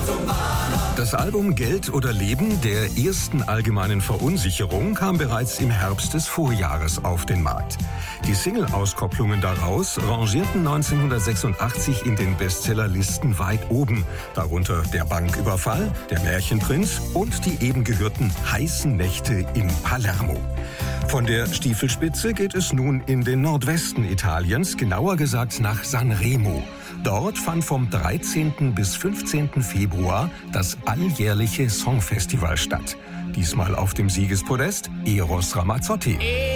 Das Album Geld oder Leben der ersten allgemeinen Verunsicherung kam bereits im Herbst des Vorjahres auf den Markt. Die Single-Auskopplungen daraus rangierten 1986 in den Bestsellerlisten weit oben, darunter Der Banküberfall, Der Märchenprinz und die eben gehörten Heißen Nächte in Palermo. Von der Stiefelspitze geht es nun in den Nordwesten Italiens, genauer gesagt nach Sanremo. Dort fand vom 13. bis 15. Februar das alljährliche Songfestival statt. Diesmal auf dem Siegespodest Eros Ramazzotti.